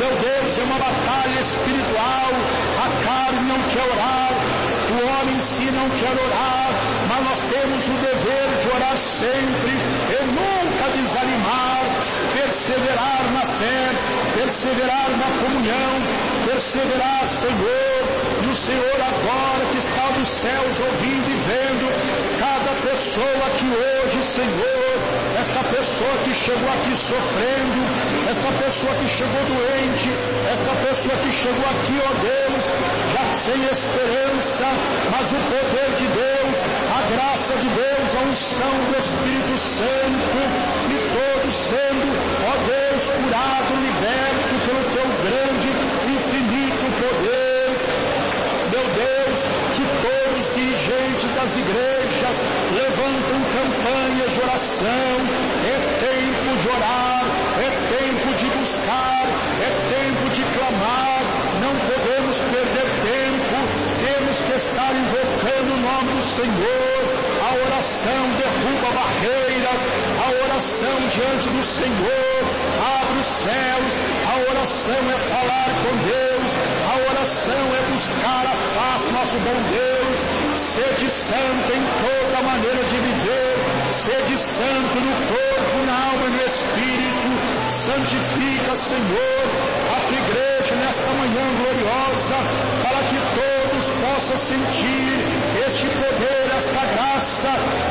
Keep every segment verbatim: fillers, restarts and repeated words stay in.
Meu Deus, é uma batalha espiritual. A carne não quer orar, o homem em si não quer orar, mas nós temos o dever de orar sempre e nunca desanimar, perseverar na fé, perseverar na comunhão, perseverar, Senhor. E o Senhor agora que está nos céus ouvindo e vendo cada pessoa que hoje, Senhor, esta pessoa que chegou aqui sofrendo, esta pessoa que chegou doente, esta pessoa que chegou aqui, ó Deus, já sem esperança, mas o poder de Deus, a graça de Deus, a unção do Espírito Santo, e todos sendo, ó Deus, curado, liberto pelo teu grande, infinito poder. Meu Deus, que todos os dirigentes das igrejas levantam campanhas de oração. É tempo de orar, é tempo de buscar, é tempo de clamar. Não podemos perder tempo, temos que estar invocando o nome do Senhor. A oração derruba barreiras, a oração diante do Senhor abre os céus, a oração é falar com Deus, a oração é buscar a face do nosso bom Deus. Sede santo em toda maneira de viver, sede santo no corpo, na alma e no espírito. Santifica, Senhor, a tua igreja nesta manhã gloriosa, para que todos possam sentir este poder, esta graça,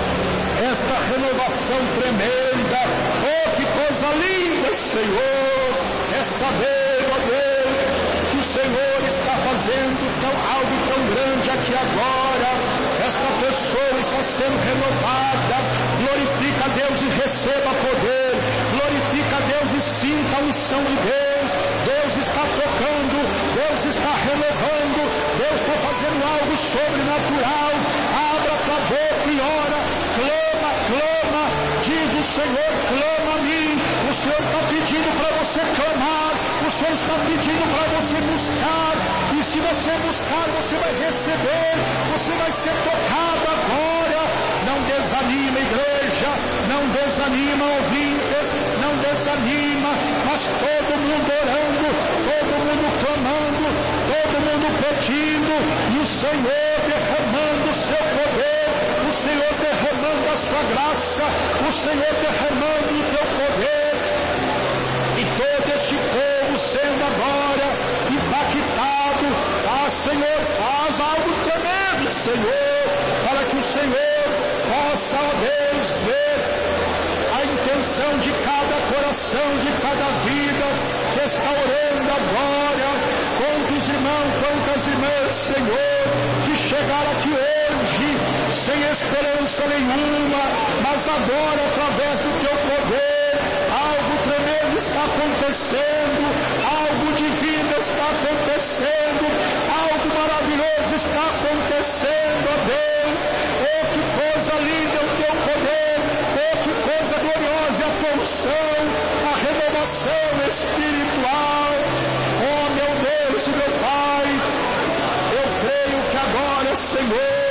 esta renovação tremenda. Oh, que coisa linda, Senhor, é saber, ó Deus, que o Senhor está fazendo tão, algo tão grande aqui agora. Esta pessoa está sendo renovada. Glorifica a Deus e receba poder. Glorifica a Deus e sinta a unção de Deus. Deus está tocando, Deus está renovando, Deus está fazendo algo sobrenatural. Abra a tua boca e ora, clama, clama, diz o Senhor, clama a mim. O Senhor está pedindo para você clamar, o Senhor está pedindo para você buscar, e se você buscar, você vai receber, você vai ser tocado agora. Não desanima, igreja, não desanima, ouvintes, não desanima, mas todo mundo orando, todo mundo clamando, todo mundo pedindo, e o Senhor derramando o seu poder, o Senhor derramando a sua graça, o Senhor derramando o teu poder, e todo este povo sendo agora impactado. Ah, Senhor, faz algo tremendo, Senhor, para que o Senhor possa, ó Deus, ver a intenção de cada coração, de cada vida que está orando agora. Quantos irmãos, quantas irmãs, Senhor, que chegaram aqui hoje sem esperança nenhuma, mas agora, através do teu poder, algo tremendo está acontecendo, algo divino está acontecendo, algo maravilhoso está acontecendo, ó Deus. Oh, que coisa linda é o teu poder, oh, que coisa gloriosa é a tua unção, a renovação espiritual. Oh, meu Deus e meu Pai, eu creio que agora, Senhor,